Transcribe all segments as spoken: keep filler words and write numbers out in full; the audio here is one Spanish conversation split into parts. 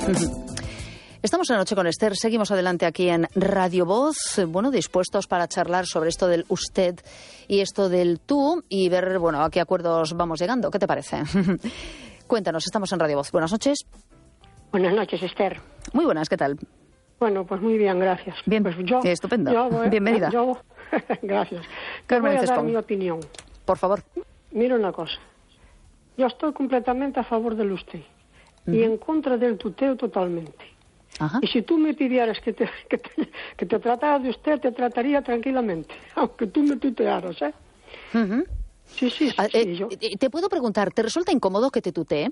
Estamos en La Noche con Esther, seguimos adelante aquí en Radio Voz, bueno, dispuestos para charlar sobre esto del usted y esto del tú y ver, bueno, a qué acuerdos vamos llegando. ¿Qué te parece? Cuéntanos, estamos en Radio Voz. Buenas noches. Buenas noches, Esther. Muy buenas, ¿qué tal? Bueno, pues muy bien, gracias. Bien, pues yo, estupendo. Yo voy, Bienvenida. Yo, gracias. Carmen Yo voy a dar Cespón. mi opinión. Por favor. Mira una cosa. Yo estoy completamente a favor del usted uh-huh. y en contra del tuteo totalmente. Ajá. Y si tú me pidieras que te, que, te, que te tratara de usted, te trataría tranquilamente, aunque tú me tutearas, ¿eh? Uh-huh. Sí, sí, sí. Ah, sí eh, yo. Te puedo preguntar, ¿te resulta incómodo que te tutee?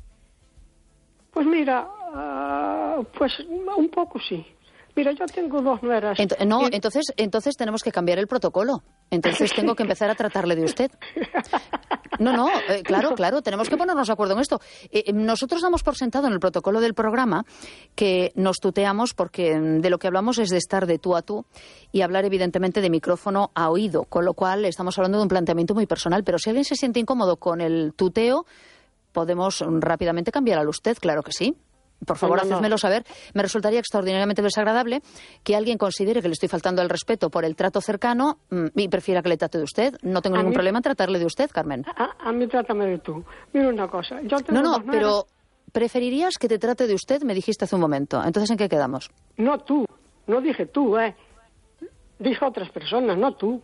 Pues mira, uh, pues un poco sí. Mira, yo tengo dos nueras. Ent- no, y... entonces, entonces tenemos que cambiar el protocolo. Entonces tengo que empezar a tratarle de usted. No, no, eh, claro, claro, tenemos que ponernos de acuerdo en esto. Eh, nosotros damos por sentado en el protocolo del programa que nos tuteamos porque de lo que hablamos es de estar de tú a tú y hablar evidentemente de micrófono a oído, con lo cual estamos hablando de un planteamiento muy personal. Pero si alguien se siente incómodo con el tuteo, podemos rápidamente cambiar al usted, claro que sí. Por favor, no, no, hacédmelo saber. Me resultaría extraordinariamente desagradable que alguien considere que le estoy faltando el respeto por el trato cercano y prefiera que le trate de usted. No tengo a ningún mí, problema en tratarle de usted, Carmen. A, a mí trátame de tú. Mira una cosa. Yo tengo no, no, dos pero nueras... preferirías que te trate de usted, me dijiste hace un momento. Entonces, ¿en qué quedamos? No tú. No dije tú, ¿eh? Dije otras personas, no tú.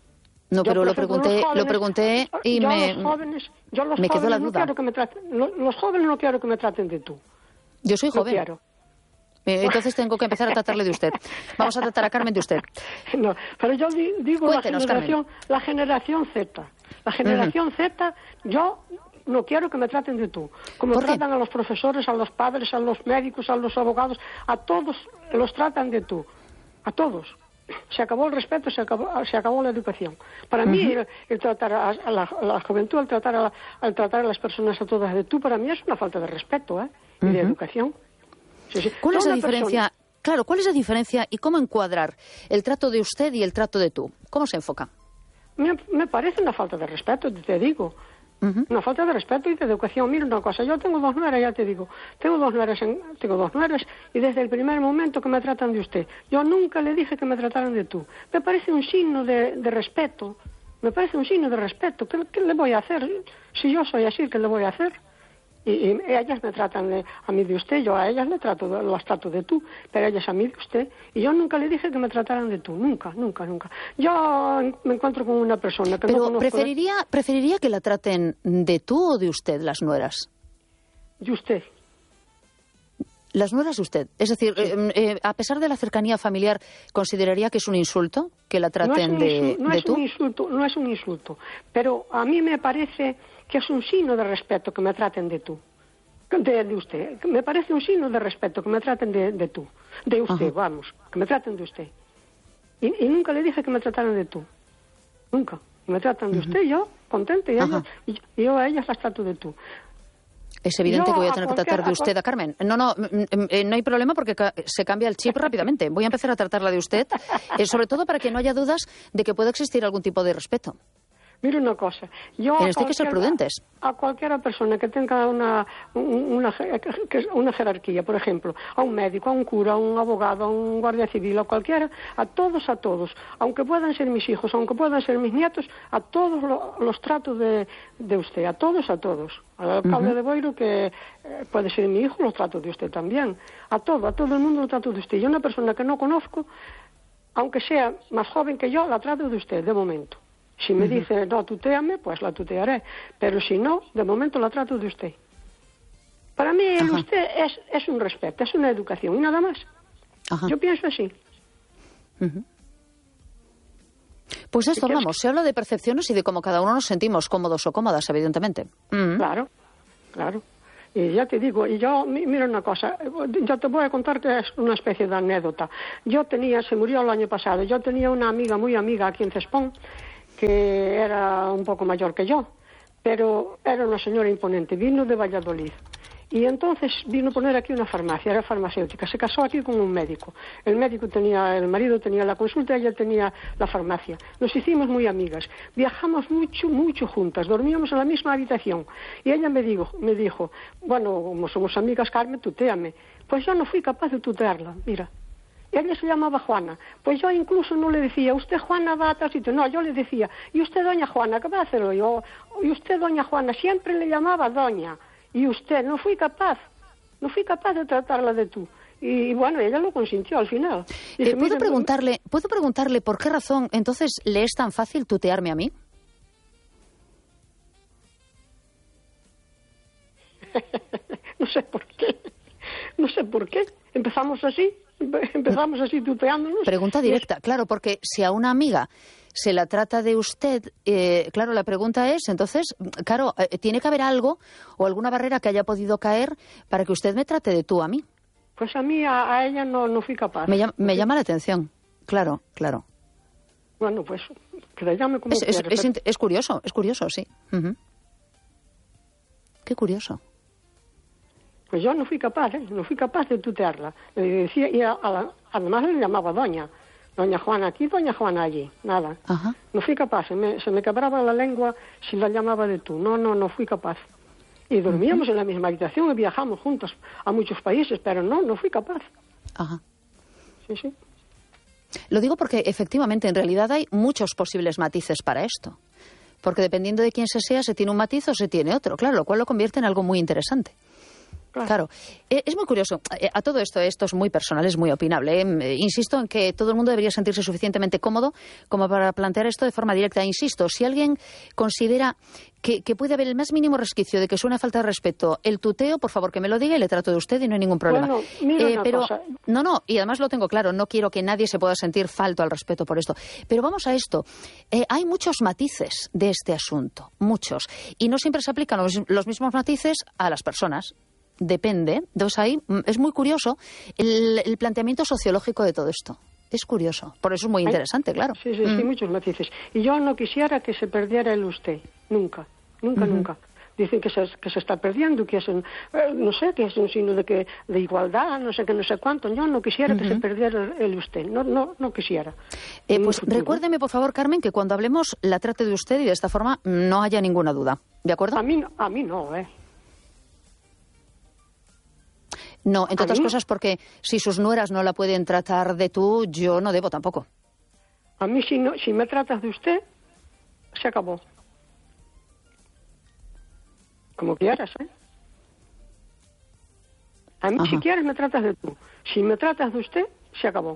No, pero yo, lo pregunté, jóvenes, lo pregunté y yo me, los jóvenes, yo los me quedó jóvenes la no duda. quiero que me traten, los jóvenes no quiero que me traten de tú. Yo soy joven. No quiero. Entonces tengo que empezar a tratarle de usted. Vamos a tratar a Carmen de usted. No, pero yo digo Cuéntenos, la generación, la generación Z. La generación uh-huh. Z, yo no quiero que me traten de tú. Como tratan a los profesores, a los padres, a los médicos, a los abogados, a todos los tratan de tú. A todos. Se acabó el respeto, se acabó, se acabó la educación. Para uh-huh. mí, el, el tratar a, a, la, a la juventud, el tratar a, la, el tratar a las personas a todas de tú, para mí es una falta de respeto, ¿eh? Y uh-huh. de educación. Sí, sí. ¿Cuál es la diferencia? Persona... Claro, ¿cuál es la diferencia y cómo encuadrar el trato de usted y el trato de tú? ¿Cómo se enfoca? Me, me parece una falta de respeto, te digo. Uh-huh. Una falta de respeto y de educación. Mira una cosa, yo tengo dos nueras, ya te digo. Tengo dos nueras, en, tengo dos nueras y desde el primer momento que me tratan de usted. Yo nunca le dije que me trataran de tú. Me parece un signo de, de respeto. Me parece un signo de respeto. ¿Qué, ¿Qué le voy a hacer? Si yo soy así, ¿qué le voy a hacer? Y, y ellas me tratan de, a mí de usted, yo a ellas le trato, las trato de tú, pero ellas a mí de usted. Y yo nunca le dije que me trataran de tú, nunca, nunca, nunca. Yo me encuentro con una persona que pero no conozco... preferiría, de... ¿preferiría que la traten de tú o de usted, las nueras? De usted. Las nueras de usted. Es decir, sí. eh, eh, a pesar de la cercanía familiar, ¿consideraría que es un insulto que la traten no de, no de es tú? Un insulto, no es un insulto, pero a mí me parece que es un signo de respeto que me traten de tú. De, de usted. Me parece un signo de respeto que me traten de, de tú. De usted, Ajá. vamos. Que me traten de usted. Y, y nunca le dije que me trataran de tú. Nunca. Me tratan de uh-huh. usted, yo, contenta. Y, ellas, y, y yo a ellas las trato de tú. Es evidente yo que voy a tener a que tratar de usted a Carmen. No, no, no hay problema porque se cambia el chip rápidamente. Voy a empezar a tratarla de usted, eh, sobre todo para que no haya dudas de que pueda existir algún tipo de respeto. Mira una cosa, yo en esto hay que ser prudentes. A cualquier persona que tenga una, una, una jerarquía, por ejemplo, a un médico, a un cura, a un abogado, a un guardia civil, a cualquiera, a todos, a todos, aunque puedan ser mis hijos, aunque puedan ser mis nietos, a todos lo, los trato de, de usted, a todos, a todos. Al alcalde uh-huh. de Boiro, que eh, puede ser mi hijo, lo trato de usted también. A todo, a todo el mundo lo trato de usted. Y una persona que no conozco, aunque sea más joven que yo, la trato de usted, de momento. Si me uh-huh. dice, no, tutéame, pues la tutearé. Pero si no, de momento la trato de usted. Para mí, el uh-huh. usted es, es un respeto, es una educación, y nada más. Uh-huh. Yo pienso así. Uh-huh. Pues esto hablamos, se habla de percepciones y de cómo cada uno nos sentimos cómodos o cómodas, evidentemente. Uh-huh. Claro, claro. Y ya te digo, y yo, mira una cosa, yo te voy a contar que es una especie de anécdota. Yo tenía, se murió el año pasado, yo tenía una amiga, muy amiga aquí en Cespón, que era un poco mayor que yo, pero era una señora imponente, vino de Valladolid. Y entonces vino a poner aquí una farmacia, era farmacéutica, se casó aquí con un médico. El médico tenía, el marido tenía la consulta, ella tenía la farmacia. Nos hicimos muy amigas, viajamos mucho, mucho juntas, dormíamos en la misma habitación. Y ella me dijo, me dijo, bueno, como somos amigas, Carmen, tutéame. Pues yo no fui capaz de tutearla, mira. Ella se llamaba Juana. Pues yo incluso no le decía, usted Juana va a tal sitio. No, yo le decía, y usted doña Juana, ¿qué va a hacerlo yo? Y usted doña Juana, siempre le llamaba doña. Y usted, no fui capaz, no fui capaz de tratarla de tú. Y, y bueno, ella lo consintió al final. Dice, eh, ¿puedo, preguntarle, ¿Puedo preguntarle por qué razón entonces le es tan fácil tutearme a mí? No sé por qué, no sé por qué. Empezamos así, empezamos así tuteándonos. Pregunta directa, es... claro, porque si a una amiga se la trata de usted, eh, claro, la pregunta es, entonces, claro, eh, tiene que haber algo o alguna barrera que haya podido caer para que usted me trate de tú a mí. Pues a mí, a, a ella no, no fui capaz. Me, llama, me llama la atención, claro, claro. Bueno, pues, que la llame como es, quiera, es, pero... es, es curioso, es curioso, sí. Uh-huh. Qué curioso. Pues yo no fui capaz, ¿eh? No fui capaz de tutearla. Le decía, y a, a la, además le llamaba doña. Doña Juana aquí, doña Juana allí, nada. Ajá. No fui capaz, se me, se me quebraba la lengua si la llamaba de tú. No, no, no fui capaz. Y dormíamos uh-huh. en la misma habitación y viajamos juntos a muchos países, pero no, no fui capaz. Ajá. Sí, sí. Lo digo porque efectivamente en realidad hay muchos posibles matices para esto. Porque dependiendo de quién se sea, se tiene un matiz o se tiene otro, claro, lo cual lo convierte en algo muy interesante. Claro, claro. Eh, es muy curioso. Eh, a todo esto, esto es muy personal, es muy opinable. Eh, insisto en que todo el mundo debería sentirse suficientemente cómodo como para plantear esto de forma directa. Insisto, si alguien considera que, que puede haber el más mínimo resquicio de que suene falta de respeto el tuteo, por favor que me lo diga y le trato de usted y no hay ningún problema. Bueno, mira eh, una pero cosa. no, no, y además lo tengo claro, no quiero que nadie se pueda sentir falto al respeto por esto. Pero vamos a esto. Eh, hay muchos matices de este asunto, muchos. Y no siempre se aplican los, los mismos matices a las personas. Depende. Entonces ahí es muy curioso el, el planteamiento sociológico de todo esto. Es curioso. Por eso es muy interesante, claro. Sí, sí, mm. sí, muchos matices. Y yo no quisiera que se perdiera el usted. Nunca, nunca, uh-huh. nunca. Dicen que se, que se está perdiendo, que es un, eh, no sé, que es un signo de que de igualdad, no sé qué, no sé cuánto. Yo no quisiera uh-huh. que se perdiera el, el usted. No, no, no quisiera. Eh, pues recuérdeme, por favor, Carmen, que cuando hablemos la trate de usted y de esta forma no haya ninguna duda. ¿De acuerdo? A mí, a mí no, ¿eh? No, entre otras cosas porque si sus nueras no la pueden tratar de tú, yo no debo tampoco. A mí si, no, si me tratas de usted, se acabó. Como quieras, ¿eh? A mí Ajá. si quieres me tratas de tú. Si me tratas de usted, se acabó.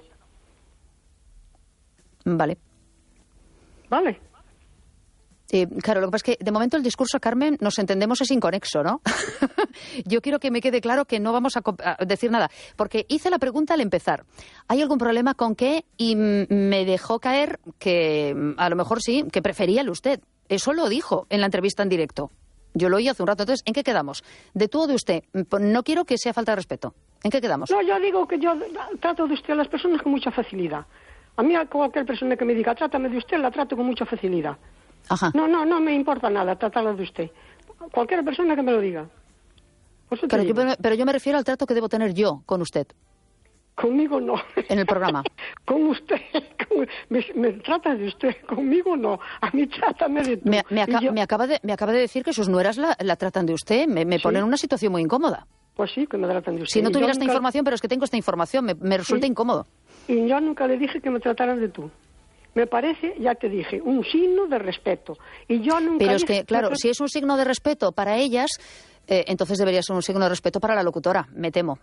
Vale. Vale. Eh, claro, lo que pasa es que de momento el discurso, Carmen, nos entendemos es inconexo, ¿no? Yo quiero que me quede claro que no vamos a, a decir nada, porque hice la pregunta al empezar. ¿Hay algún problema con qué? Y me dejó caer que a lo mejor sí, que prefería el usted. Eso lo dijo en la entrevista en directo. Yo lo oí hace un rato. Entonces, ¿en qué quedamos? ¿De tú o de usted? No quiero que sea falta de respeto. ¿En qué quedamos? No, yo digo que yo trato de usted a las personas con mucha facilidad. A mí, a cualquier persona que me diga, trátame de usted, la trato con mucha facilidad. Ajá. No, no, no me importa nada tratarla de usted. Cualquier persona que me lo diga. Pero yo, pero yo me refiero al trato que debo tener yo con usted. Conmigo no. En el programa. Con usted. Con, me, me trata de usted. Conmigo no. A mí trátame de tú. Me, me, aca yo... me, acaba, de, me acaba de decir que sus nueras la, la tratan de usted. Me, me ¿Sí? pone en una situación muy incómoda. Pues sí, que me tratan de usted. Si no tuviera esta nunca... información, pero es que tengo esta información, me, me resulta sí. incómodo. Y yo nunca le dije que me trataran de tú. Me parece, ya te dije, un signo de respeto. Y yo nunca Pero es dije que, claro, que... si es un signo de respeto para ellas, eh, entonces debería ser un signo de respeto para la locutora, me temo.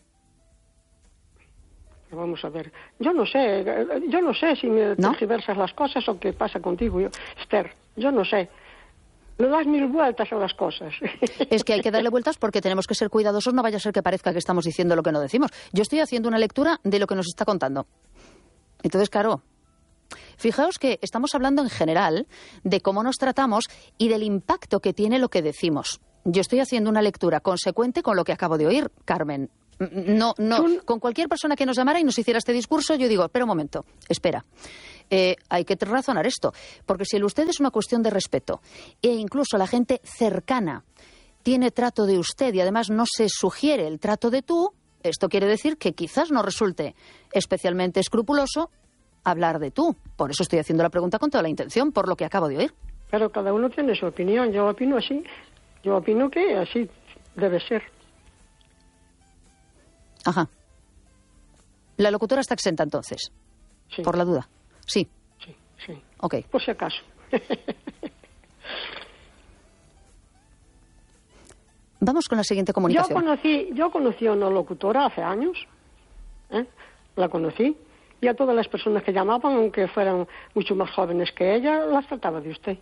Vamos a ver. Yo no sé, yo no sé si me ¿No? tergiversas las cosas o qué pasa contigo, yo, Esther. Yo no sé. Le das mil vueltas a las cosas. Es que hay que darle vueltas porque tenemos que ser cuidadosos, no vaya a ser que parezca que estamos diciendo lo que no decimos. Yo estoy haciendo una lectura de lo que nos está contando. Entonces, claro, fijaos que estamos hablando en general de cómo nos tratamos y del impacto que tiene lo que decimos. Yo estoy haciendo una lectura consecuente con lo que acabo de oír, Carmen. No, no. Con cualquier persona que nos llamara y nos hiciera este discurso, yo digo, espera un momento, espera. Eh, hay que razonar esto, porque si el usted es una cuestión de respeto e incluso la gente cercana tiene trato de usted y además no se sugiere el trato de tú, esto quiere decir que quizás no resulte especialmente escrupuloso hablar de tú. Por eso estoy haciendo la pregunta con toda la intención, por lo que acabo de oír. Pero cada uno tiene su opinión. Yo opino así. Yo opino que así debe ser. Ajá. La locutora está exenta entonces. Sí. Por la duda. Sí. Sí, sí. Ok. Por si acaso. Vamos con la siguiente comunicación. Yo conocí, yo conocí a una locutora hace años. ¿eh? La conocí. Y a todas las personas que llamaban, aunque fueran mucho más jóvenes que ella, las trataba de usted.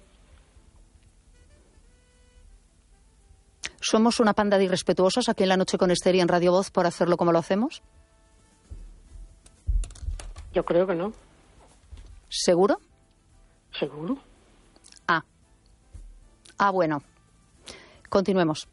¿Somos una panda de irrespetuosos aquí en La Noche con Esther y en Radio Voz por hacerlo como lo hacemos? Yo creo que no. ¿Seguro? ¿Seguro? Ah. Ah, bueno. Continuemos.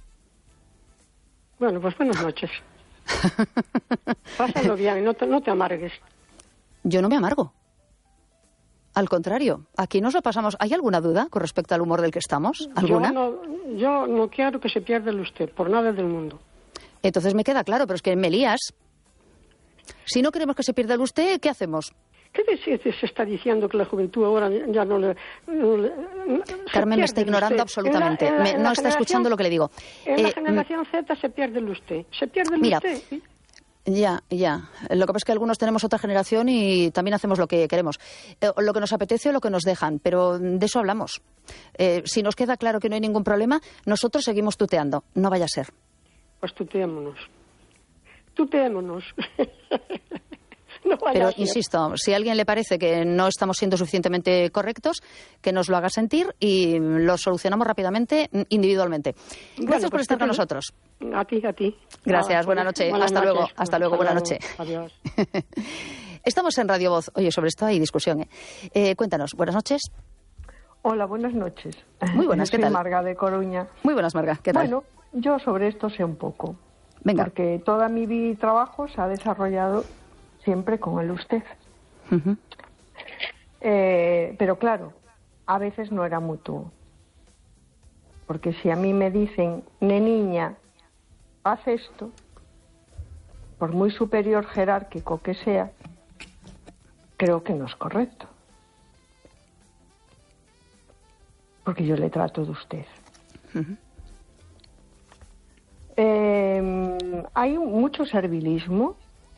Bueno, pues buenas noches. Pásalo bien, no te, no te amargues. Yo no me amargo. Al contrario, aquí nos lo pasamos. ¿Hay alguna duda con respecto al humor del que estamos? ¿Alguna? Yo no, yo no quiero que se pierda el usted, por nada del mundo. Entonces me queda claro, pero es que me lías. Si no queremos que se pierda el usted, ¿qué hacemos? ¿Qué decir se está diciendo que la juventud ahora ya no le... No le Carmen me está ignorando absolutamente. En la, en la, en me, no está escuchando lo que le digo. En eh, la generación Z se pierde el usted. Se pierde el mira, usted. ¿sí? Ya, ya. Lo que pasa es que algunos tenemos otra generación y también hacemos lo que queremos. Eh, lo que nos apetece o lo que nos dejan, pero de eso hablamos. Eh, si nos queda claro que no hay ningún problema, nosotros seguimos tuteando. No vaya a ser. Pues tuteémonos. Tuteémonos. No Pero, insisto, si a alguien le parece que no estamos siendo suficientemente correctos, que nos lo haga sentir y lo solucionamos rápidamente, individualmente. Gracias bueno, por pues estar con nosotros. A ti, a ti. Gracias, ah, buena noche. Buenas Hasta noches. luego. Hasta, Hasta luego, buena luego. noche. Adiós. Estamos en Radio Voz. Oye, sobre esto hay discusión. ¿eh? Eh, cuéntanos, buenas noches. Hola, buenas noches. Muy buenas, ¿qué Soy tal? Marga de Coruña. Muy buenas, Marga, ¿qué tal? Bueno, yo sobre esto sé un poco. Venga. Porque toda mi vida y trabajo se ha desarrollado siempre con el usted. Uh-huh. eh, pero claro, a veces no era mutuo. Porque si a mí me dicen, ne niña, haz esto, por muy superior jerárquico que sea, creo que no es correcto. Porque yo le trato de usted. Uh-huh. eh, hay mucho servilismo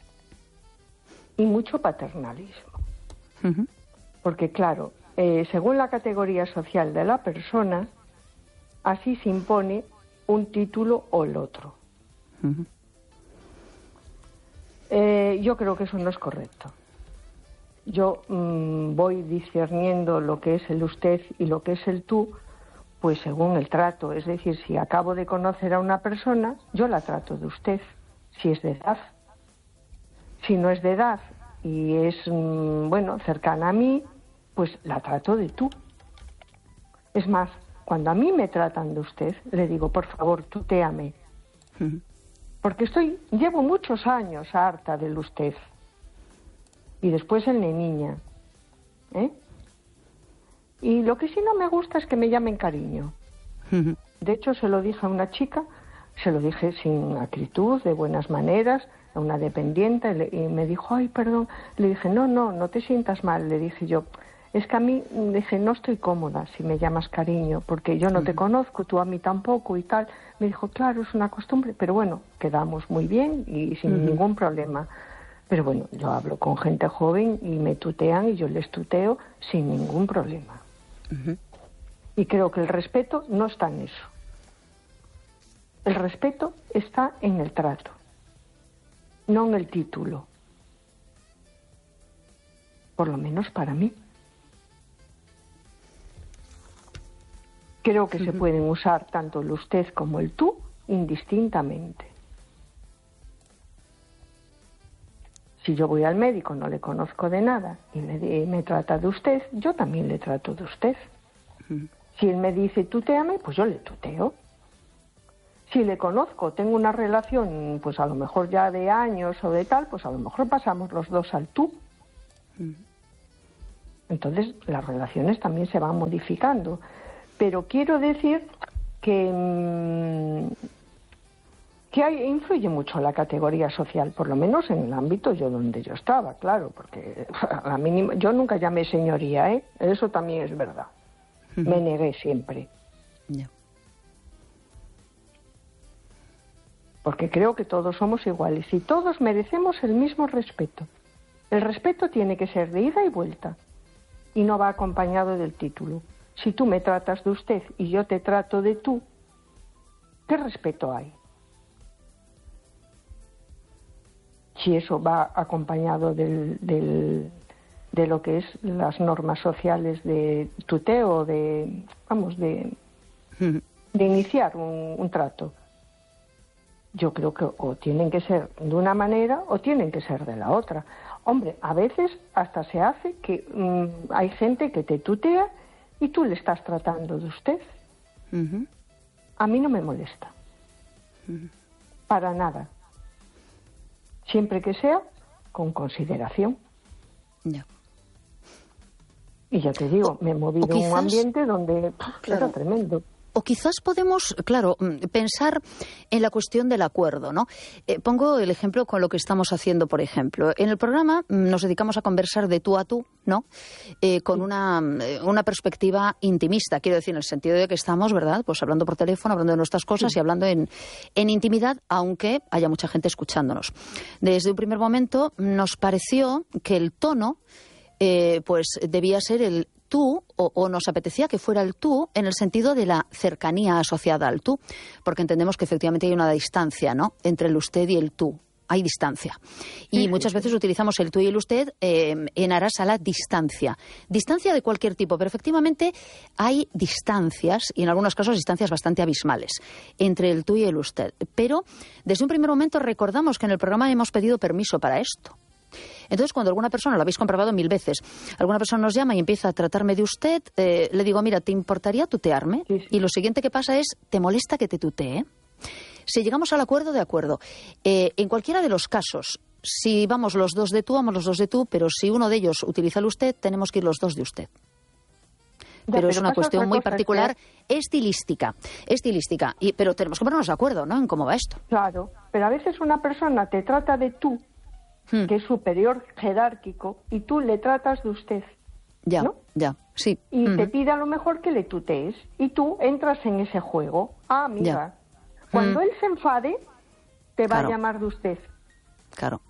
y mucho paternalismo. Uh-huh. Porque, claro, eh, según la categoría social de la persona, así se impone un título o el otro. Uh-huh. Eh, yo creo que eso no es correcto. Yo mmm, voy discerniendo lo que es el usted y lo que es el tú, pues según el trato. Es decir, si acabo de conocer a una persona, yo la trato de usted, si es de edad. Si no es de edad y es, mmm, bueno, cercana a mí, pues la trato de tú. Es más, cuando a mí me tratan de usted, le digo, por favor, tutéame. Uh-huh. Porque estoy, llevo muchos años harta del usted. Y después el de niña. ¿Eh? Y lo que sí no me gusta es que me llamen cariño. Uh-huh. De hecho, se lo dije a una chica, se lo dije sin acritud, de buenas maneras, a una dependiente, y me dijo, ay, perdón. Le dije, no, no, no te sientas mal. Le dije yo, es que a mí, dije, no estoy cómoda si me llamas cariño, porque yo no te conozco, tú a mí tampoco y tal. Me dijo, claro, es una costumbre, pero bueno, quedamos muy bien y sin uh-huh. ningún problema. Pero bueno, yo hablo con gente joven y me tutean y yo les tuteo sin ningún problema. Uh-huh. Y creo que el respeto no está en eso. El respeto está en el trato, no en el título. Por lo menos para mí. Creo que uh-huh. se pueden usar tanto el usted como el tú indistintamente. Si yo voy al médico, no le conozco de nada y me, me trata de usted, yo también le trato de usted. Uh-huh. Si él me dice tutéame, pues yo le tuteo. Si le conozco, tengo una relación, pues a lo mejor ya de años o de tal, pues a lo mejor pasamos los dos al tú. Uh-huh. Entonces las relaciones también se van modificando. Pero quiero decir que que, mmm, que hay, influye mucho la categoría social, por lo menos en el ámbito yo donde yo estaba, claro, porque a la mínima, yo nunca llamé señoría, ¿eh? Eso también es verdad. Uh-huh. Me negué siempre. Yeah. Porque creo que todos somos iguales y todos merecemos el mismo respeto. El respeto tiene que ser de ida y vuelta y no va acompañado del título. Si tú me tratas de usted y yo te trato de tú, ¿qué respeto hay? Si eso va acompañado del, del, de lo que es las normas sociales de tuteo, de, vamos, de, de iniciar un, un trato. Yo creo que o tienen que ser de una manera o tienen que ser de la otra. Hombre, a veces hasta se hace que mmm, hay gente que te tutea y tú le estás tratando de usted. Uh-huh. A mí no me molesta. Uh-huh. Para nada. Siempre que sea con consideración. Ya. Y ya te digo, me he movido en quizás, un ambiente donde pff, claro, era tremendo. O quizás podemos, claro, pensar en la cuestión del acuerdo, ¿no? Eh, pongo el ejemplo con lo que estamos haciendo, por ejemplo. En el programa nos dedicamos a conversar de tú a tú, ¿no? Eh, con una, una perspectiva intimista, quiero decir, en el sentido de que estamos, ¿verdad? Pues hablando por teléfono, hablando de nuestras cosas sí. y hablando en, en intimidad, aunque haya mucha gente escuchándonos. Desde un primer momento nos pareció que el tono, eh, pues debía ser el tú, o, o nos apetecía que fuera el tú en el sentido de la cercanía asociada al tú, porque entendemos que efectivamente hay una distancia, ¿no?, entre el usted y el tú. Hay distancia. Y sí, muchas sí, veces sí. utilizamos el tú y el usted eh, en aras a la distancia. Distancia de cualquier tipo, pero efectivamente hay distancias, y en algunos casos distancias bastante abismales, entre el tú y el usted. Pero desde un primer momento recordamos que en el programa hemos pedido permiso para esto. Entonces, cuando alguna persona, lo habéis comprobado mil veces, alguna persona nos llama y empieza a tratarme de usted, eh, le digo, mira, ¿te importaría tutearme? Sí, sí. Y lo siguiente que pasa es, ¿te molesta que te tutee? Si llegamos al acuerdo, de acuerdo. Eh, en cualquiera de los casos, si vamos los dos de tú, vamos los dos de tú, pero si uno de ellos utiliza el usted, tenemos que ir los dos de usted. Ya, pero, pero es una cuestión muy particular, que... estilística, estilística. Y, pero tenemos que ponernos de acuerdo, ¿no?, en cómo va esto. Claro, pero a veces una persona te trata de tú, hmm. que es superior jerárquico, y tú le tratas de usted. Ya, ¿no? ya, sí. Y uh-huh. te pide a lo mejor que le tutees, y tú entras en ese juego. Ah, mira, ya. Cuando mm. él se enfade, te va claro. a llamar de usted. Claro.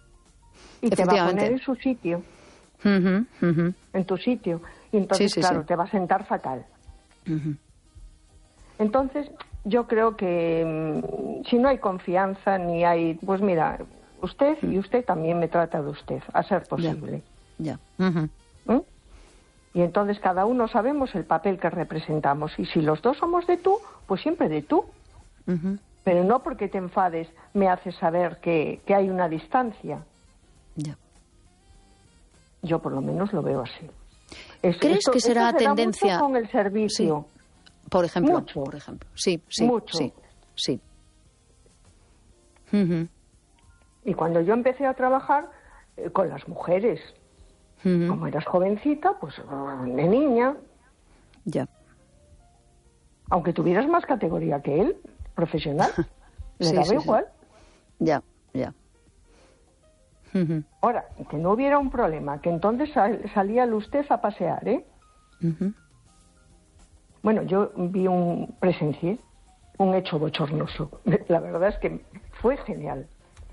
Y te va a poner en su sitio. Uh-huh, uh-huh. En tu sitio. Y entonces, sí, sí, claro, sí. te va a sentar fatal. Uh-huh. Entonces, yo creo que mmm, si no hay confianza, ni hay... Pues mira, usted uh-huh. y usted también me trata de usted, a ser posible. Ya. Yeah. Yeah. Uh-huh. ¿Mm? Y entonces cada uno sabemos el papel que representamos. Y si los dos somos de tú, pues siempre de tú. Uh-huh. Pero no porque te enfades me hace saber que, que hay una distancia. Yeah. Yo por lo menos lo veo así. Es, ¿Crees esto, que será esto se tendencia da mucho con el servicio? Sí. Por ejemplo, mucho. por ejemplo, sí, sí, mucho. sí, sí. Uh-huh. Y cuando yo empecé a trabajar eh, con las mujeres, uh-huh. como eras jovencita, pues de niña. Ya. Yeah. Aunque tuvieras más categoría que él, profesional, le sí, daba sí, igual. Ya, ya. Uh-huh. Ahora, que no hubiera un problema, que entonces sal, salía el usted a pasear, ¿eh? Uh-huh. Bueno, yo vi un, presencié un hecho bochornoso. La verdad es que fue genial.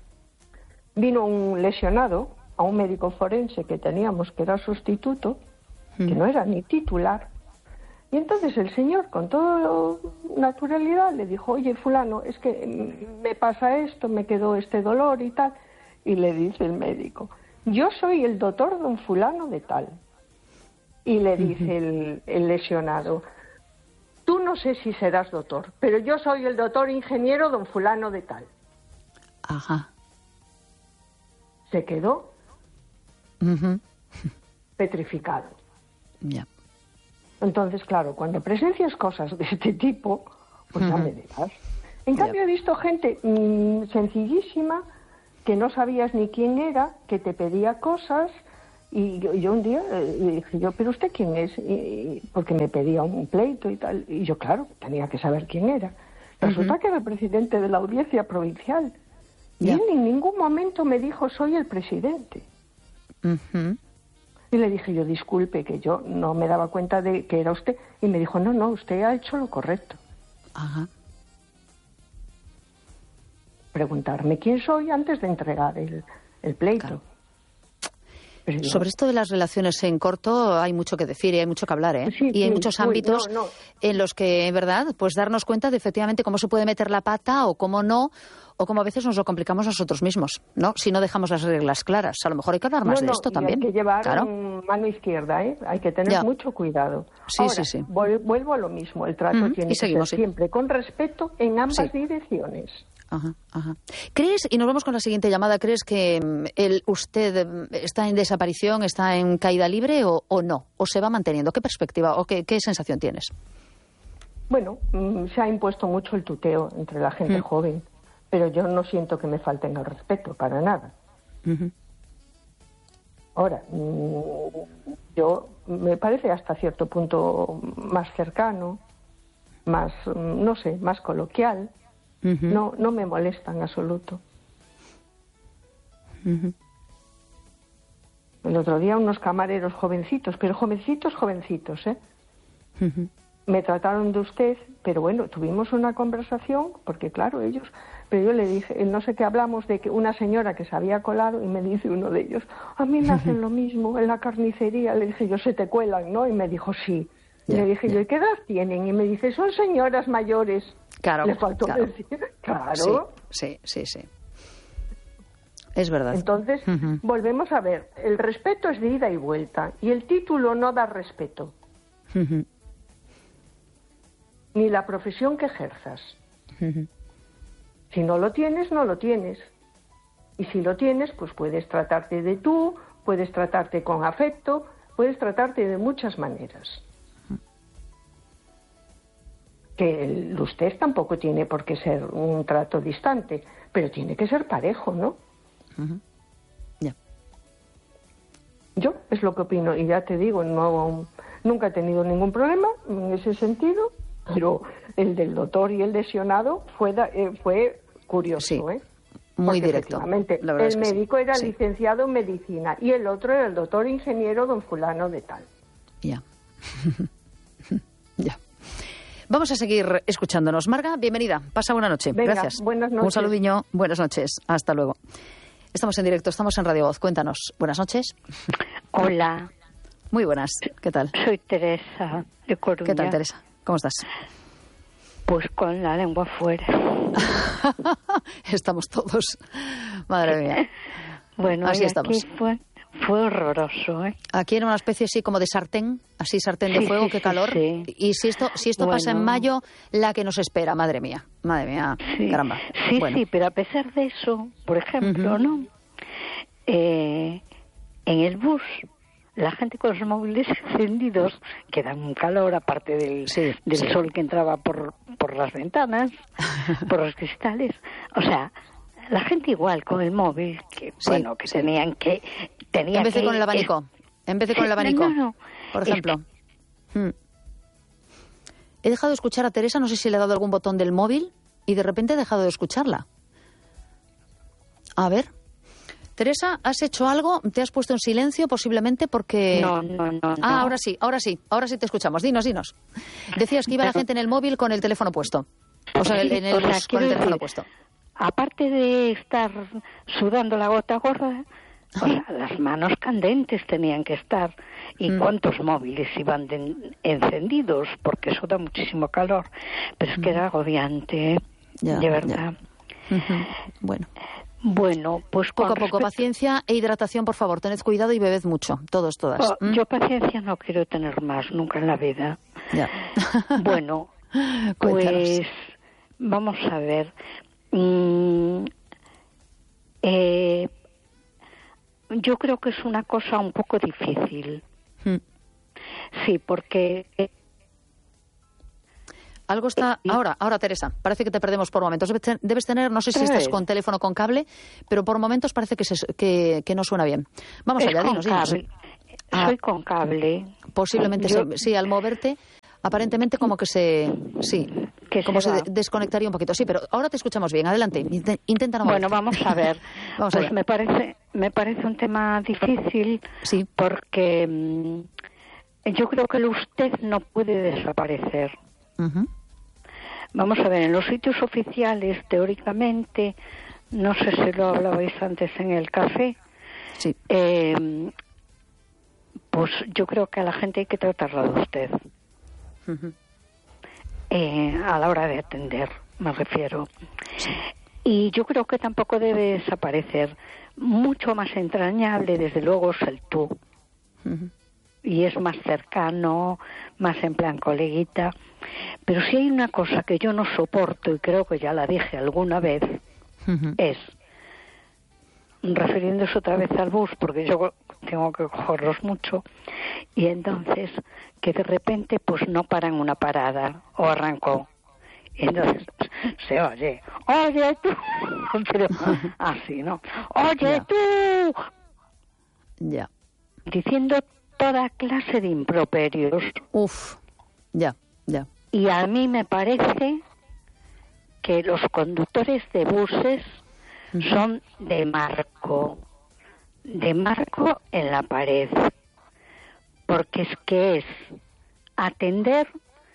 Vino un lesionado a un médico forense que teníamos, que era sustituto, uh-huh. que no era ni titular. Y entonces el señor, con toda naturalidad, le dijo, oye, fulano, es que me pasa esto, me quedó este dolor y tal. Y le dice el médico, yo soy el doctor don fulano de tal. Y le dice uh-huh. el, el lesionado, tú no sé si serás doctor, pero yo soy el doctor ingeniero don fulano de tal. Ajá. Se quedó uh-huh. petrificado. Ya. Yeah. Entonces, claro, cuando presencias cosas de este tipo, pues uh-huh. ya me dirás. En cambio, yep. he visto gente mmm, sencillísima, que no sabías ni quién era, que te pedía cosas Y yo, yo un día eh, le dije yo, ¿pero usted quién es? Y, porque me pedía un pleito y tal. Y yo, claro, tenía que saber quién era. Resulta uh-huh. que era el presidente de la audiencia provincial. Y yeah. él en ningún momento me dijo, soy el presidente. Uh-huh. Y le dije yo, disculpe, que yo no me daba cuenta de que era usted. Y me dijo, no, no, usted ha hecho lo correcto. Ajá. Preguntarme quién soy antes de entregar el, el pleito. Claro. Yo... Sobre esto de las relaciones en corto hay mucho que decir y hay mucho que hablar, ¿eh? Sí, y hay sí, muchos uy, ámbitos no, no. en los que, en verdad, pues darnos cuenta de efectivamente cómo se puede meter la pata o cómo no, o cómo a veces nos lo complicamos nosotros mismos, ¿no? Si no dejamos las reglas claras. A lo mejor hay que hablar más no, de esto no, también. Hay que llevar claro. mano izquierda, ¿eh? Hay que tener ya. mucho cuidado. Sí, Ahora, sí, sí. Vuelvo a lo mismo. El trato uh-huh. tiene y que seguimos, ser sí. siempre con respeto en ambas sí. direcciones. Ajá, ajá. ¿Crees, y nos vamos con la siguiente llamada, ¿crees que el, usted está en desaparición, está en caída libre o, o no? ¿O se va manteniendo? ¿Qué perspectiva o qué, qué sensación tienes? Bueno, se ha impuesto mucho el tuteo entre la gente mm. joven, pero yo no siento que me falten el respeto, para nada. Uh-huh. Ahora, yo me parece hasta cierto punto más cercano, más, no sé, más coloquial. Uh-huh. No, no me molesta en absoluto. Uh-huh. El otro día unos camareros jovencitos, pero jovencitos, jovencitos, ¿eh? Uh-huh. Me trataron de usted, pero bueno, tuvimos una conversación, porque claro, ellos, pero yo le dije, no sé qué hablamos de que una señora que se había colado y me dice uno de ellos, a mí me hacen lo mismo en la carnicería. Le dije yo, se te cuelan, ¿no? Y me dijo, sí. Y yeah, le dije yeah. yo, ¿y qué edad tienen? Y me dice, son señoras mayores. Claro, Le faltó claro. decir, claro. Sí, sí, sí, sí. Es verdad. Entonces, uh-huh. volvemos a ver, el respeto es de ida y vuelta, y el título no da respeto. Uh-huh. Ni la profesión que ejerzas. Uh-huh. Si no lo tienes, no lo tienes. Y si lo tienes, pues puedes tratarte de tú, puedes tratarte con afecto, puedes tratarte de muchas maneras. Que el usted tampoco tiene por qué ser un trato distante, pero tiene que ser parejo, ¿no? Uh-huh. Yeah. Yo es lo que opino, y ya te digo, no, nunca he tenido ningún problema en ese sentido, pero el del doctor y el lesionado fue, da, eh, fue curioso, sí. ¿eh? Muy Porque directo. Efectivamente, la verdad el es que médico sí. era sí. licenciado en medicina y el otro era el doctor ingeniero don fulano de tal. Ya. Ya. Vamos a seguir escuchándonos. Marga, bienvenida. Pasa buena noche. Venga, gracias. Buenas noches. Un saludiño. Buenas noches. Hasta luego. Estamos en directo, estamos en Radio Voz. Cuéntanos. Buenas noches. Hola. Muy buenas. ¿Qué tal? Soy Teresa, de Coruña. ¿Qué tal, Teresa? ¿Cómo estás? Pues con la lengua fuera. Estamos todos. Madre mía. Bueno, así y estamos. Aquí fue, fue horroroso, ¿eh? Aquí era una especie así como de sartén, así sartén de sí, fuego, sí, qué sí, calor. Sí. Y si esto, si esto bueno. pasa en mayo, la que nos espera, madre mía. Madre mía, sí. caramba. Sí, bueno. sí, pero a pesar de eso, por ejemplo, uh-huh. ¿no? Eh, en el bus, la gente con los móviles encendidos, que dan un calor aparte del, sí, del sí. sol que entraba por, por las ventanas, por los cristales. O sea, la gente igual con el móvil, que sí, bueno, que sí. tenían que... Tenía en vez de que, con el abanico, es, en vez de con el abanico, no, no, por ejemplo. Que... Hmm. He dejado de escuchar a Teresa, no sé si le he dado algún botón del móvil y de repente he dejado de escucharla. A ver... Teresa, ¿has hecho algo? ¿Te has puesto en silencio posiblemente porque...? No, no, no. Ah, no. ahora sí, ahora sí, ahora sí te escuchamos. Dinos, dinos. Decías que iba la gente en el móvil con el teléfono puesto. O sea, sí, en el o sea, bus con el teléfono decir, puesto. Aparte de estar sudando la gota gorda, o sea, las manos candentes tenían que estar. ¿Y mm. cuántos móviles iban de, encendidos? Porque eso da muchísimo calor. Pero es que era agobiante, ¿eh? Ya, de verdad. Ya. Uh-huh. Bueno... Bueno, pues poco a poco, respecto... paciencia e hidratación, por favor. Tened cuidado y bebed mucho, todos, todas. Oh, ¿Mm? Yo paciencia no quiero tener más, nunca en la vida. Ya. Bueno, pues vamos a ver. Mm, eh, yo creo que es una cosa un poco difícil. ¿Mm? Sí, porque... Algo está... Y- Ahora, ahora, Teresa, parece que te perdemos por momentos. Debes te- Debes tener, no sé si Otra estás vez. con teléfono con cable, pero por momentos parece que, se- que, que no suena bien. Vamos Es allá, con dinos, dinos. cable. Ah. Soy con cable. Posiblemente Yo- sí, sí, al moverte, aparentemente como que se... Sí, Que como se se, va. de- desconectaría un poquito. Sí, pero ahora te escuchamos bien. Adelante, Inte- intenta no Bueno, moverte. vamos a ver. Vamos pues allá. me parece, me parece un tema difícil Sí. porque mm, yo creo que el usted no puede desaparecer. Ujú. Vamos a ver, en los sitios oficiales, teóricamente, no sé si lo hablabais antes en el café, Sí. eh, pues yo creo que a la gente hay que tratarla de usted, Ujú. eh, a la hora de atender, me refiero. Y yo creo que tampoco debe desaparecer. Mucho más entrañable, desde luego, es el tú. Ujú. Y es más cercano, más en plan coleguita. Pero si hay una cosa que yo no soporto, y creo que ya la dije alguna vez, Ujú. es, refiriéndose otra vez al bus, porque yo tengo que cogerlos mucho, y entonces que de repente pues no paran una parada, o arrancó. Y entonces se oye, oye tú, pero así, ¿no? Oye Ya. tú, Ya. diciendo toda clase de improperios. Uf. Ya, ya. Y a mí me parece que los conductores de buses son de marco, de marco en la pared, porque es que es atender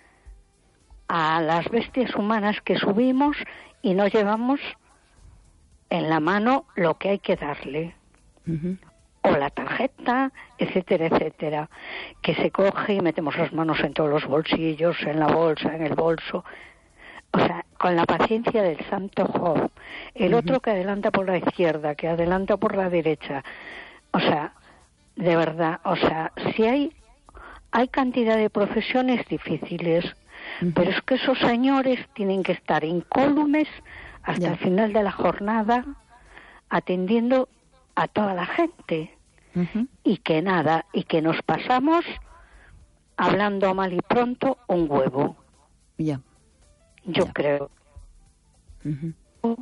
a las bestias humanas que subimos y no llevamos en la mano lo que hay que darle. Ujú. O la tarjeta, etcétera, etcétera, que se coge y metemos las manos en todos los bolsillos, en la bolsa, en el bolso. O sea, con la paciencia del santo Job. El otro que adelanta por la izquierda, que adelanta por la derecha. O sea, de verdad, o sea, si hay, hay cantidad de profesiones difíciles, pero es que esos señores tienen que estar incólumes hasta Ya. el final de la jornada atendiendo a toda la gente. Ujú. Y que nada, y que nos pasamos hablando mal y pronto un huevo, Ya. yo Ya. creo. Ujú.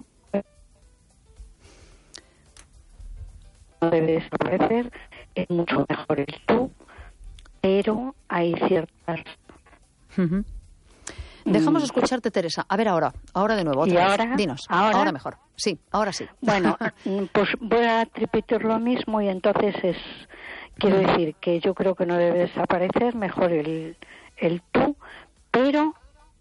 No debe desaparecer, es mucho mejor el tú, pero hay ciertas... Ujú. Dejamos Mm. escucharte, Teresa. A ver ahora, ahora de nuevo, otra ¿Y vez. ahora? Dinos, ¿Ahora? mejor. Sí, ahora sí. Bueno, mm, pues voy a repetir lo mismo y entonces es... Quiero decir que yo creo que no debe desaparecer, mejor el, el tú, pero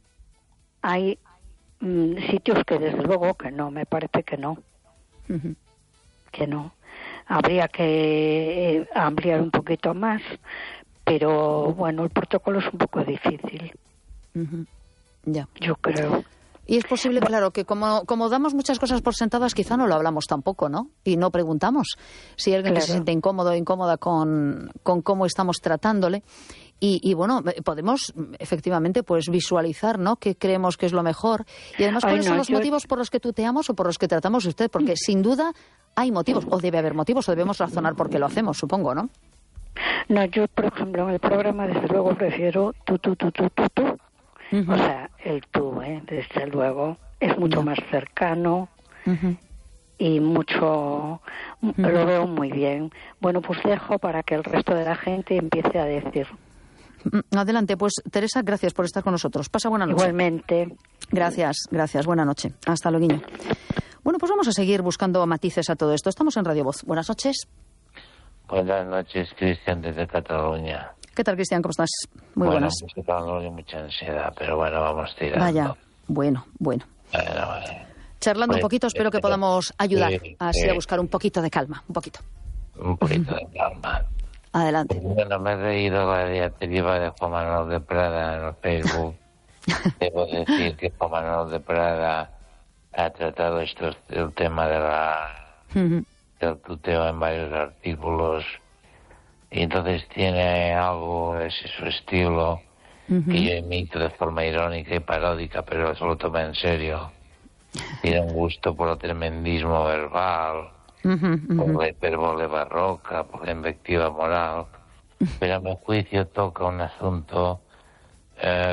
hay mm, sitios que desde luego que no, me parece que no, Ujú. que no. Habría que eh, ampliar un poquito más, pero bueno, el protocolo es un poco difícil, Ujú. Ya. yo creo. Y es posible, claro, que como, como damos muchas cosas por sentadas, quizá no lo hablamos tampoco, ¿no? Y no preguntamos si hay alguien que se Claro. siente incómodo o incómoda con, con cómo estamos tratándole. Y, y bueno, podemos efectivamente pues visualizar, ¿no?, qué creemos que es lo mejor. Y además, Ay, ¿cuáles son no, los yo- motivos por los que tuteamos o por los que tratamos a usted? Porque sin duda hay motivos, o debe haber motivos, o debemos razonar por qué lo hacemos, supongo, ¿no? No, yo por ejemplo en el programa desde luego prefiero tú, tú, tú, tú, tú, tú. Ujú. O sea, el tú, ¿eh? Desde luego, es mucho Ya. más cercano Ujú. y mucho, lo veo muy bien. Bueno, pues dejo para que el resto de la gente empiece a decir. Mm, Adelante, pues Teresa, gracias por estar con nosotros. Pasa buena noche. Igualmente. Gracias, gracias. Buena noche. Hasta luego. Bueno, pues vamos a seguir buscando matices a todo esto. Estamos en Radio Voz. Buenas noches. Buenas noches, Cristian, desde Cataluña. ¿Qué tal, Cristian? ¿Cómo estás? Muy bueno, buenas. pues Cataluña hay mucha ansiedad, pero bueno, vamos tirando. Vaya, bueno, bueno. Bueno, vale. Charlando un Pues, poquito, espero que eh, podamos ayudar sí, así sí. a buscar un poquito de calma, un poquito. Un poquito de calma. Adelante. Bueno, me he leído la diatriba de Juan Manuel de Prada en el Facebook. Debo decir que Juan Manuel de Prada ha tratado esto, el tema de la, Ujú. del tuteo en varios artículos. Y entonces tiene algo, ese es su estilo, Ujú. que yo imito de forma irónica y paródica, pero eso lo toma en serio. Tiene un gusto por el tremendismo verbal, Ujú, por ujú. la hipérbole barroca, por la invectiva moral, pero a mi juicio toca un asunto eh,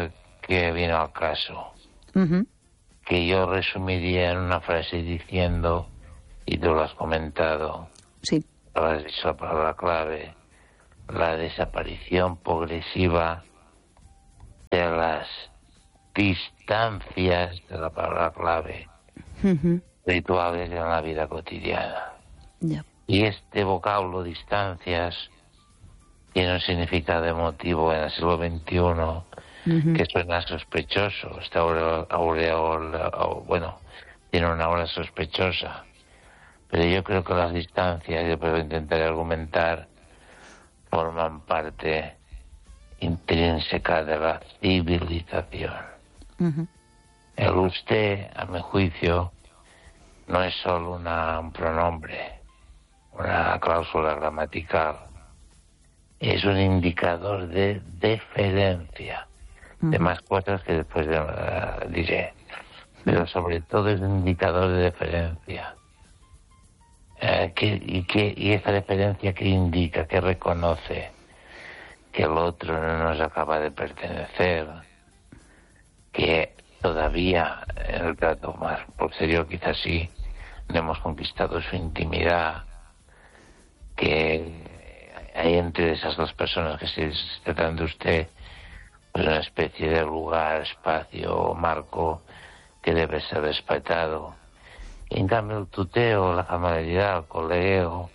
que viene al caso, Uh-huh. que yo resumiría en una frase diciendo, y tú lo has comentado, Sí. lo has dicho la palabra clave, la desaparición progresiva de las distancias de la palabra clave, Uh-huh. rituales en la vida cotidiana. Ya. Y este vocablo, distancias, tiene un significado emotivo en el siglo veintiuno Uh-huh. que suena sospechoso. Esta aureola, aureola, bueno, tiene una aura sospechosa. Pero yo creo que las distancias, yo puedo intentar argumentar, forman parte intrínseca de la civilización. Uh-huh. El usted, a mi juicio, no es solo una, un pronombre, una cláusula gramatical. Es un indicador de deferencia, uh-huh. de más cosas que después de, uh, diré. Pero sobre todo es un indicador de deferencia. Eh, que, y, que, y esa deferencia que indica, que reconoce que el otro no nos acaba de pertenecer, que todavía en el trato más posterior quizás sí no hemos conquistado su intimidad, que hay entre esas dos personas que se tratan de usted pues una especie de lugar, espacio, marco que debe ser respetado. Y en cambio el tuteo, la familiaridad, el colegio,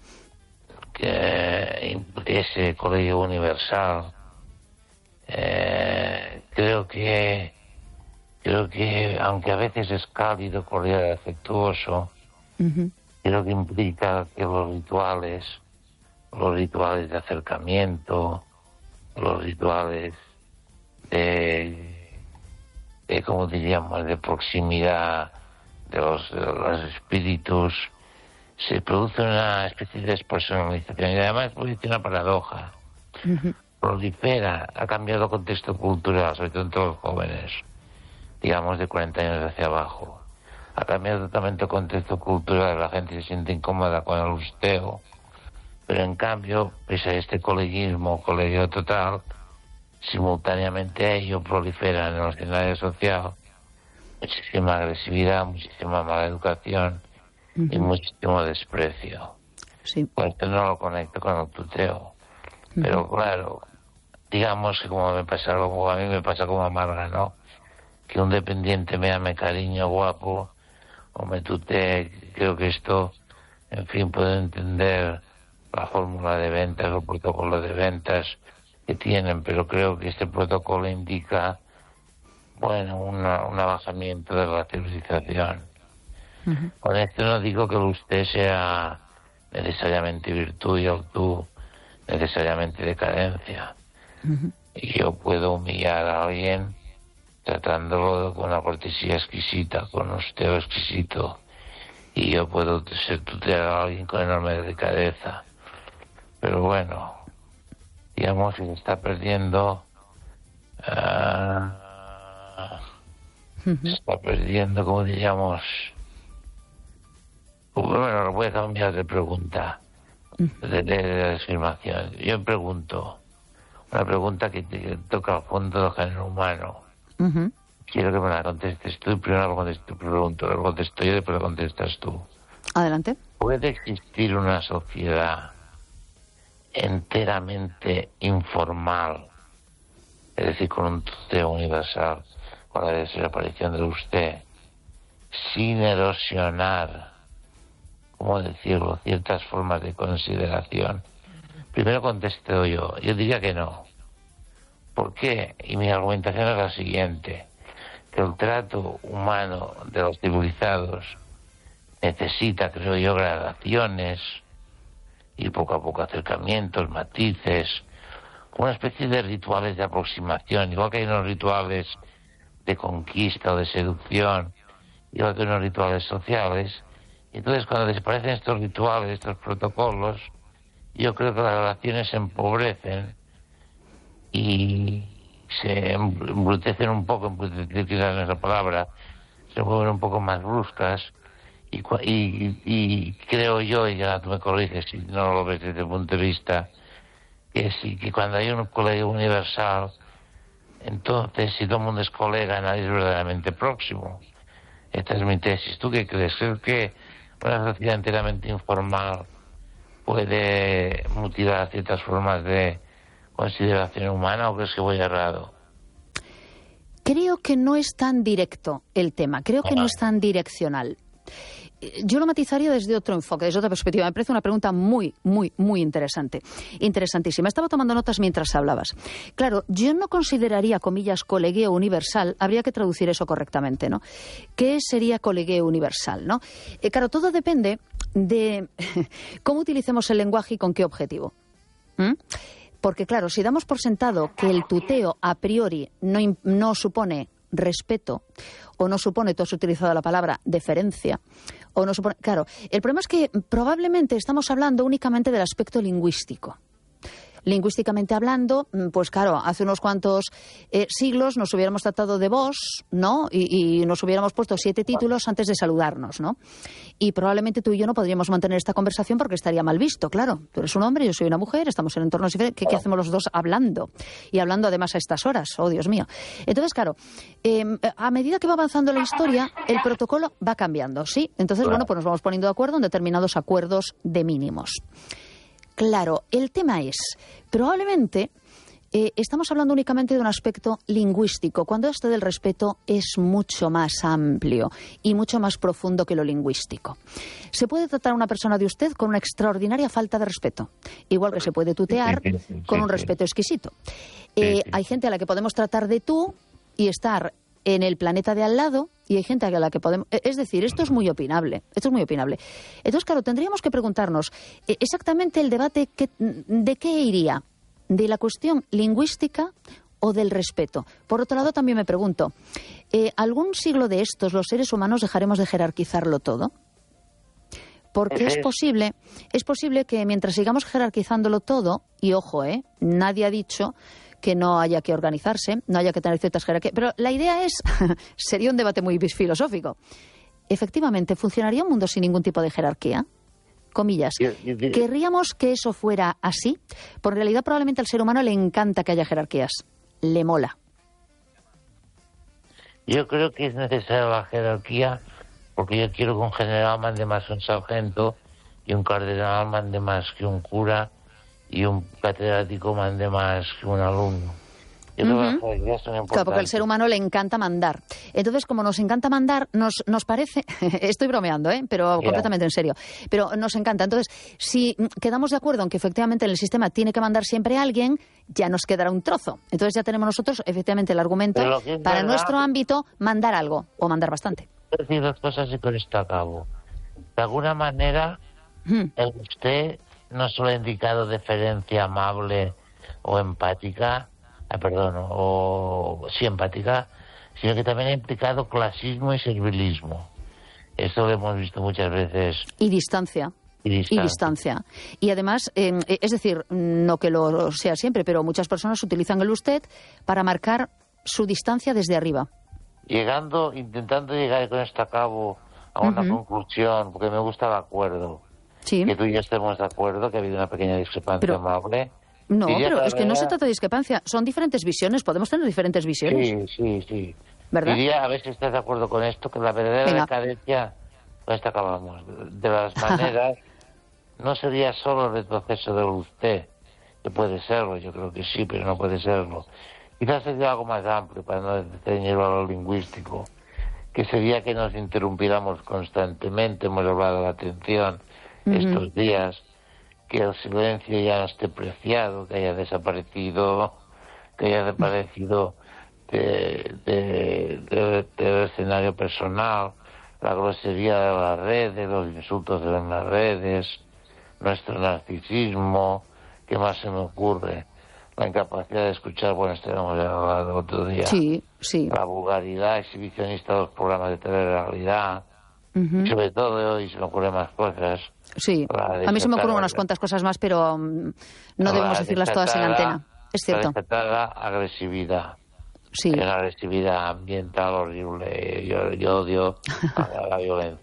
que ese colegio universal, eh, creo que creo que aunque a veces es cálido, cordial, afectuoso, uh-huh. creo que implica que los rituales, los rituales de acercamiento, los rituales de, de como diríamos, de proximidad de los, de los espíritus, se produce una especie de despersonalización y además produce una paradoja. Uh-huh. Prolifera, ha cambiado el contexto cultural, sobre todo entre los jóvenes, digamos de cuarenta años hacia abajo. Ha cambiado totalmente el contexto cultural, la gente se siente incómoda con el usteo, pero en cambio, pese a este coleguismo, colegio total, simultáneamente a ello prolifera en el escenario social muchísima agresividad, muchísima mala educación uh-huh. y muchísimo desprecio. Sí. Pues yo no lo conecto con el tuteo. Uh-huh. Pero claro, digamos que como me pasa, como a mí me pasa como a Marga, ¿no? Que un dependiente me llame cariño, guapo, o me tutee, creo que esto, en fin, puedo entender la fórmula de ventas, el protocolo de ventas que tienen, pero creo que este protocolo indica bueno, una, un abajamiento de la civilización. Uh-huh. Con esto no digo que usted sea necesariamente virtud y el tú necesariamente decadencia. Uh-huh. Y yo puedo humillar a alguien tratándolo con una cortesía exquisita, con un usteo exquisito. Y yo puedo ser tutear a alguien con enorme delicadeza. Pero bueno, digamos que se está perdiendo... Uh, se está perdiendo, como diríamos. Bueno, voy a cambiar de pregunta, de, de, de afirmación. Yo pregunto, una pregunta que, te, que toca al fondo del género humano. Uh-huh. Quiero que me la contestes tú. Primero la contesto, pregunto, luego contesto yo y después la contestas tú. Adelante. ¿Puede existir una sociedad enteramente informal, es decir, con un tuteo universal, con la desaparición de usted, sin erosionar, ¿cómo decirlo?, ciertas formas de consideración? Primero contesto yo, yo diría que no. ¿Por qué? Y mi argumentación es la siguiente, que el trato humano de los civilizados necesita, creo yo, gradaciones y poco a poco acercamientos, matices, una especie de rituales de aproximación, igual que hay unos rituales de conquista o de seducción, igual que unos rituales sociales. Y entonces cuando desaparecen estos rituales, estos protocolos, yo creo que las relaciones se empobrecen y se embrutecen un poco, embrutecen quizás no es la palabra, se vuelven un poco más bruscas y, y, y creo yo, y ya tú me corriges si no lo ves desde el punto de vista, que sí, que cuando hay un colegio universal entonces si todo el mundo es colega, nadie es verdaderamente próximo. Esta es mi tesis. ¿Tú qué crees? ¿Crees que una sociedad enteramente informal puede mutilar ciertas formas de consideración humana o crees que voy errado? Creo que no es tan directo el tema, creo que no es tan direccional. Yo lo matizaría desde otro enfoque, desde otra perspectiva. Me parece una pregunta muy, muy, muy interesante. Interesantísima. Estaba tomando notas mientras hablabas. Claro, yo no consideraría, comillas, colegueo universal. Habría que traducir eso correctamente, ¿no? ¿Qué sería colegueo universal, no? Eh, claro, todo depende de cómo utilicemos el lenguaje y con qué objetivo. ¿Mm? Porque, claro, si damos por sentado que el tuteo a priori no, no supone respeto, o no supone, tú has utilizado la palabra deferencia, o no supone... Claro, el problema es que probablemente estamos hablando únicamente del aspecto lingüístico. Lingüísticamente hablando, pues claro, hace unos cuantos eh, siglos nos hubiéramos tratado de vos, ¿no? Y, y nos hubiéramos puesto siete títulos antes de saludarnos, ¿no? Y probablemente tú y yo no podríamos mantener esta conversación porque estaría mal visto, claro. Tú eres un hombre, yo soy una mujer, estamos en entornos diferentes. ¿Qué, qué hacemos los dos hablando? Y hablando además a estas horas, oh Dios mío. Entonces, claro, eh, a medida que va avanzando la historia, el protocolo va cambiando, ¿sí? Entonces, bueno, pues nos vamos poniendo de acuerdo en determinados acuerdos de mínimos. Claro, el tema es, probablemente eh, estamos hablando únicamente de un aspecto lingüístico, cuando esto del respeto es mucho más amplio y mucho más profundo que lo lingüístico. Se puede tratar a una persona de usted con una extraordinaria falta de respeto, igual que se puede tutear con un respeto exquisito. Eh, hay gente a la que podemos tratar de tú y estar en el planeta de al lado, y hay gente a la que podemos... Es decir, esto es muy opinable. Esto es muy opinable. Entonces, claro, tendríamos que preguntarnos eh, exactamente el debate que, de qué iría, de la cuestión lingüística o del respeto. Por otro lado, también me pregunto, eh, ¿algún siglo de estos los seres humanos dejaremos de jerarquizarlo todo? Porque es posible, es posible que mientras sigamos jerarquizándolo todo, y ojo, eh, nadie ha dicho que no haya que organizarse, no haya que tener ciertas jerarquías. Pero la idea es, sería un debate muy filosófico. Efectivamente, ¿funcionaría un mundo sin ningún tipo de jerarquía? Comillas. ¿Querríamos que eso fuera así? Por realidad, probablemente al ser humano le encanta que haya jerarquías. Le mola. Yo creo que es necesaria la jerarquía porque yo quiero que un general mande más que un sargento y un cardenal mande más que un cura y un catedrático mande más que un alumno. Yo creo Uh-huh. que las jerarquías son importantes. Claro, porque al ser humano le encanta mandar. Entonces, como nos encanta mandar, nos, nos parece... Estoy bromeando, ¿eh? Pero yeah. completamente en serio. Pero nos encanta. Entonces, si quedamos de acuerdo en que efectivamente en el sistema tiene que mandar siempre alguien, ya nos quedará un trozo. Entonces ya tenemos nosotros efectivamente el argumento para verdad, nuestro ámbito mandar algo o mandar bastante. Quiero decir dos cosas y con esto acabo. De alguna manera, hmm. el usted no solo ha indicado deferencia amable o empática, ah, perdón, o sí empática, sino que también ha implicado clasismo y servilismo. Esto lo hemos visto muchas veces. Y distancia. Y distancia. Y distancia. Y además, eh, es decir, no que lo sea siempre, pero muchas personas utilizan el usted para marcar su distancia desde arriba. Llegando, intentando llegar con esto a cabo a una uh-huh. conclusión, porque me gusta el acuerdo. Sí. Que tú y yo estemos de acuerdo, que ha habido una pequeña discrepancia pero, amable. No, pero es que no se trata de discrepancia, son diferentes visiones, podemos tener diferentes visiones. Sí, sí, sí. ¿Verdad? Diría, a ver si estás de acuerdo con esto, que la verdadera Venga. decadencia, con esto acabamos, de las maneras, no sería solo el retroceso del usted, que puede serlo, yo creo que sí, pero no puede serlo. Quizás sería algo más amplio, para no ceñirlo a lo lingüístico, que sería que nos interrumpiéramos constantemente, hemos hablado de la atención uh-huh. estos días, que el silencio ya no esté preciado, que haya desaparecido, que haya desaparecido de, de, de, del escenario personal, la grosería de las redes, los insultos de las redes, nuestro narcisismo, ¿qué más se me ocurre? La incapacidad de escuchar, bueno, esto hemos hablado otro día, sí, sí. la vulgaridad exhibicionista de los programas de telerrealidad, uh-huh. sobre todo hoy se me ocurren más cosas. Sí, a mí se me ocurren unas cuantas cosas más, pero um, no debemos decirlas todas en antena. Es cierto. La agresividad. Sí. Es una agresividad ambiental horrible. Yo, yo odio a la, la violencia.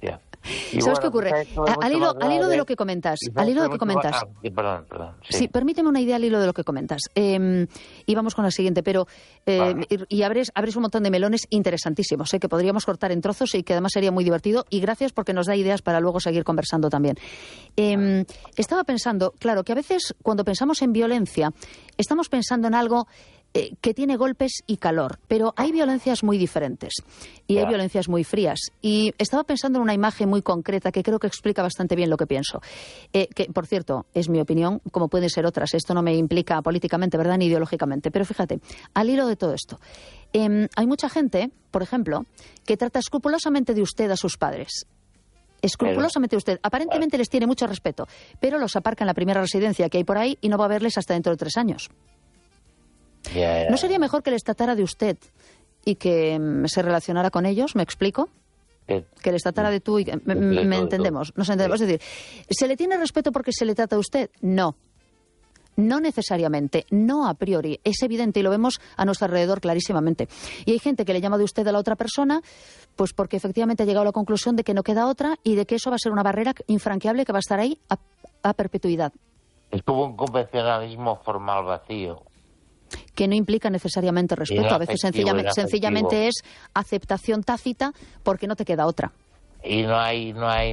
Y ¿Sabes bueno, qué ocurre? pues, A- al, hilo, al hilo de lo que comentas, al hilo de lo que comentas. Ah, sí, perdón, perdón. Sí. Sí, permíteme una idea al hilo de lo que comentas. Eh, y vamos con la siguiente, pero eh, Vale. y, y abres, abres un montón de melones interesantísimos, eh, que podríamos cortar en trozos y que además sería muy divertido. Y gracias porque nos da ideas para luego seguir conversando también. Eh, estaba pensando, claro, que a veces cuando pensamos en violencia, estamos pensando en algo eh, que tiene golpes y calor, pero hay violencias muy diferentes y hay Ya. violencias muy frías. Y estaba pensando en una imagen muy concreta que creo que explica bastante bien lo que pienso. Eh, que, por cierto, es mi opinión, como pueden ser otras. Esto no me implica políticamente, ¿verdad?, ni ideológicamente. Pero fíjate, al hilo de todo esto, eh, hay mucha gente, por ejemplo, que trata escrupulosamente de usted a sus padres. Escrupulosamente usted. Aparentemente les tiene mucho respeto, pero los aparca en la primera residencia que hay por ahí y no va a verles hasta dentro de tres años. Ya, ya. ¿No sería mejor que les tratara de usted y que mm, se relacionara con ellos? ¿Me explico? Eh, Que les tratara de tú y que, me, De- de me todo, entendemos, todo. nos entendemos. Es decir, ¿se le tiene respeto porque se le trata a usted? No. No necesariamente, no a priori. Es evidente y lo vemos a nuestro alrededor clarísimamente. Y hay gente que le llama de usted a la otra persona, pues porque efectivamente ha llegado a la conclusión de que no queda otra y de que eso va a ser una barrera infranqueable que va a estar ahí a, a perpetuidad. Es como un convencionalismo formal vacío. Que no implica necesariamente respeto. A veces Inafectivo, sencillamente, inafectivo. sencillamente es aceptación tácita porque no te queda otra. Y no hay, no hay